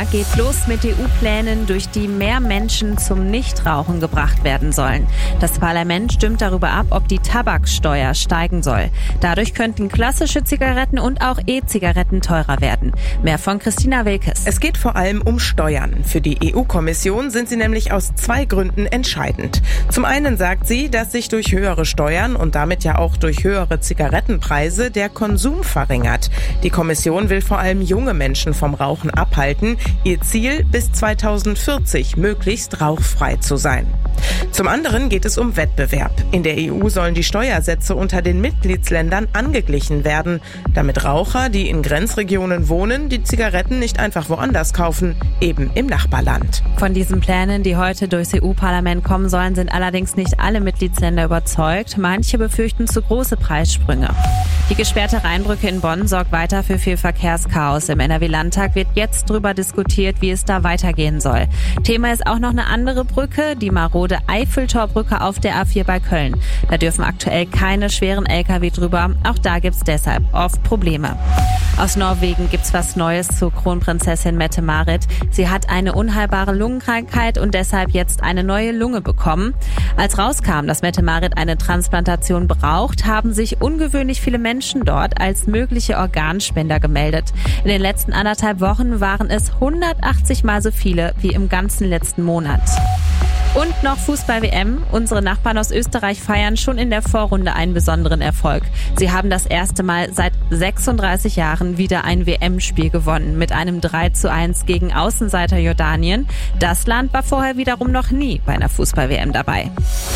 geht los mit EU-Plänen, durch die mehr Menschen zum Nichtrauchen gebracht werden sollen. Das Parlament stimmt darüber ab, ob die Tabaksteuer steigen soll. Dadurch könnten klassische Zigaretten und auch E-Zigaretten teurer werden. Mehr von Christina Wilkes. Es geht vor allem um Steuern. Für die EU-Kommission sind sie nämlich aus 2 Gründen entscheidend. Zum einen sagt sie, dass sich durch höhere Steuern und damit ja auch durch höhere Zigarettenpreise der Konsum verringert. Die Kommission will vor allem junge Menschen vom Rauchen abhalten. Ihr Ziel, bis 2040 möglichst rauchfrei zu sein. Zum anderen geht es um Wettbewerb. In der EU sollen die Steuersätze unter den Mitgliedsländern angeglichen werden, damit Raucher, die in Grenzregionen wohnen, die Zigaretten nicht einfach woanders kaufen, eben im Nachbarland. Von diesen Plänen, die heute durchs EU-Parlament kommen sollen, sind allerdings nicht alle Mitgliedsländer überzeugt. Manche befürchten zu große Preissprünge. Die gesperrte Rheinbrücke in Bonn sorgt weiter für viel Verkehrschaos. Im NRW-Landtag wird jetzt darüber diskutiert, wie es da weitergehen soll. Thema ist auch noch eine andere Brücke, die marode Eiffeltorbrücke auf der A4 bei Köln. Da dürfen aktuell keine schweren Lkw drüber. Auch da gibt's deshalb oft Probleme. Aus Norwegen gibt's was Neues zu Kronprinzessin Mette-Marit. Sie hat eine unheilbare Lungenkrankheit und deshalb jetzt eine neue Lunge bekommen. Als rauskam, dass Mette-Marit eine Transplantation braucht, haben sich ungewöhnlich viele Menschen dort als mögliche Organspender gemeldet. In den letzten 1,5 Wochen waren es 180 Mal so viele wie im ganzen letzten Monat. Und noch Fußball-WM. Unsere Nachbarn aus Österreich feiern schon in der Vorrunde einen besonderen Erfolg. Sie haben das erste Mal seit 36 Jahren wieder ein WM-Spiel gewonnen mit einem 3:1 gegen Außenseiter Jordanien. Das Land war vorher wiederum noch nie bei einer Fußball-WM dabei.